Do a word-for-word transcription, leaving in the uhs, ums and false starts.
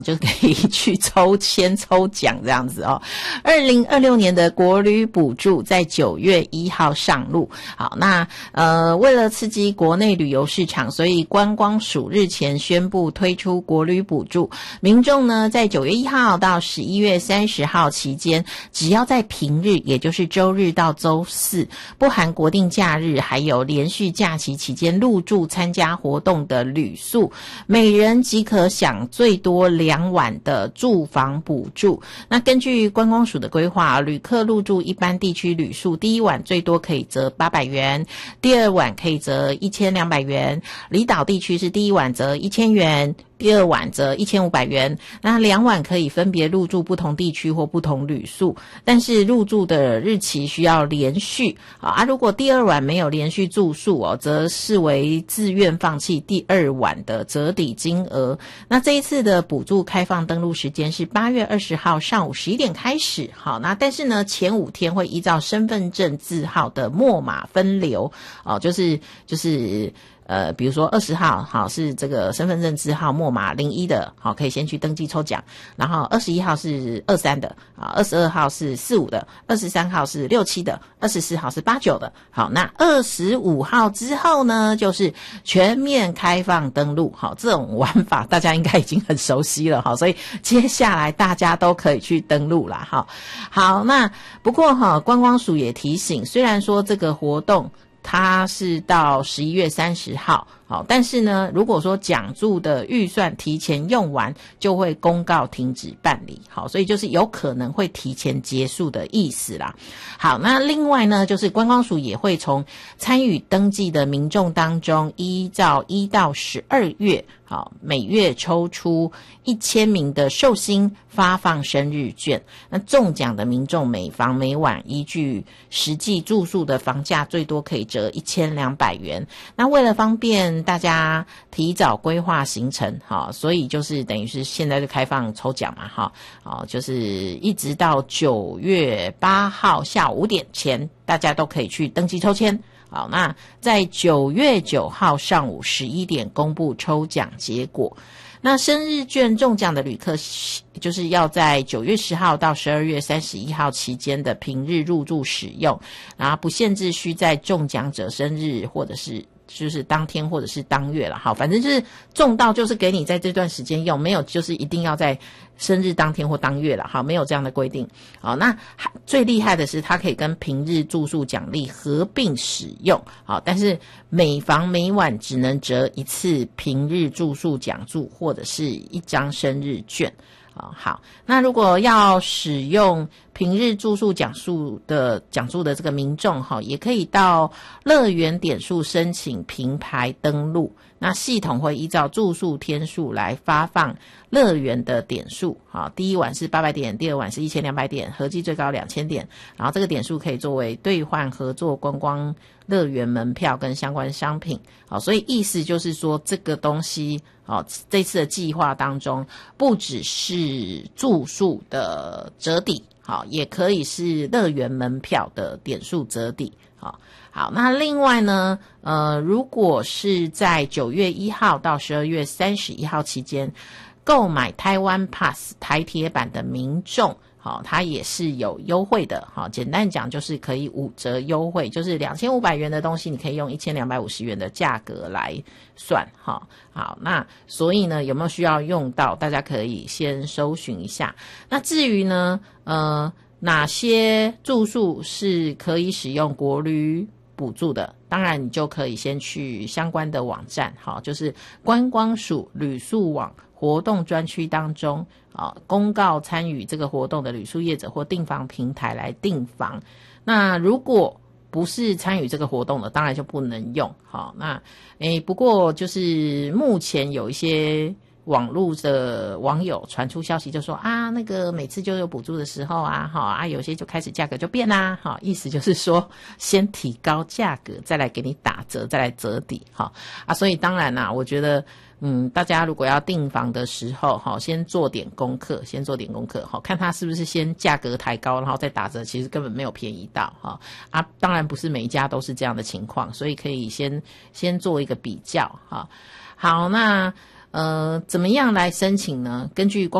就可以去抽签抽奖这样子哦。二零二六年的国旅补助在九月一号上路。好，那呃，为了刺激国内旅游市场，所以观光署日前宣布推出国旅补助。民众呢，在九月一号到十一月三十号期间，只要在平日，也就是周日到周四，不含国定假日，还有连续假期期间入住参加活动的旅宿，每人即可享最多两两晚的住房补助。那根据观光署的规划，旅客入住一般地区旅宿，第一晚最多可以折八百元，第二晚可以折一千两百元，离岛地区是第一晚折一千元，第二晚折一千五百元，那两晚可以分别入住不同地区或不同旅宿，但是入住的日期需要连续啊。如果第二晚没有连续住宿哦，则视为自愿放弃第二晚的折抵金额。那这一次的补助开放登录时间是八月二十号上午十一点开始。好，那但是呢，前五天会依照身份证字号的末码分流哦，就是就是。呃，比如说二十号，好是这个身份证字号末码零一的，好可以先去登记抽奖。然后二十一号是二三的，啊，二十二号是四五的，二十三号是六七的，二十四号是八九的。好，那二十五号之后呢，就是全面开放登录。好，这种玩法大家应该已经很熟悉了，好，所以接下来大家都可以去登录啦。好，好，那不过哈，观光署也提醒，虽然说这个活动它是到十一月三十号，好，但是呢，如果说奖助的预算提前用完，就会公告停止办理，好，所以就是有可能会提前结束的意思啦。好，那另外呢，就是观光署也会从参与登记的民众当中，依照一到十二月，好，每月抽出一千名的寿星发放生日券。那中奖的民众每房每晚依据实际住宿的房价，最多可以折一千两百元。那为了方便大家提早规划行程，好，所以就是等于是现在就开放抽奖嘛，哈，好，就是一直到九月八号下午五点前，大家都可以去登记抽签。好，那在九月九号上午十一点公布抽奖结果。那生日券中奖的旅客，就是要在九月十号到十二月三十一号期间的平日入住使用，然后不限制需在中奖者生日或者是就是当天或者是当月了，好，反正就是中到就是给你在这段时间用，没有就是一定要在生日当天或当月了，好，没有这样的规定。好，那最厉害的是它可以跟平日住宿奖励合并使用，好，但是每房每晚只能折一次平日住宿奖助或者是一张生日券。哦，好，那如果要使用平日住宿奖数的奖助的这个民众哈，也可以到乐园点数申请平台登录，那系统会依照住宿天数来发放乐园的点数。好，第一晚是八百点，第二晚是一千两百点，合计最高两千点。然后这个点数可以作为兑换合作观光乐园门票跟相关商品。好，所以意思就是说这个东西，好，这次的计划当中不只是住宿的折抵，好，也可以是乐园门票的点数折抵。好，好，那另外呢，呃，如果是在九月一号到十二月三十一号期间购买台湾 Pass 台铁版的民众，好，它也是有优惠的。好，简单讲就是可以五折优惠，就是两千五百元的东西，你可以用一千两百五十元的价格来算。好，好，那所以呢，有没有需要用到？大家可以先搜寻一下。那至于呢，呃，哪些住宿是可以使用国旅补助的？当然，你就可以先去相关的网站，好，就是观光署旅宿网活动专区当中啊，公告参与这个活动的旅宿业者或订房平台来订房。那如果不是参与这个活动的，当然就不能用。好，那诶，不过就是目前有一些网络的网友传出消息，就说啊，那个每次就有补助的时候啊，好啊，有些就开始价格就变啦，好，意思就是说先提高价格，再来给你打折，再来折抵，好啊，所以当然啦，我觉得。嗯，大家如果要订房的时候，好，先做点功课，先做点功课，好，看它是不是先价格抬高，然后再打折，其实根本没有便宜到，哈啊，当然不是每一家都是这样的情况，所以可以先先做一个比较，哈。好，那呃，怎么样来申请呢？根据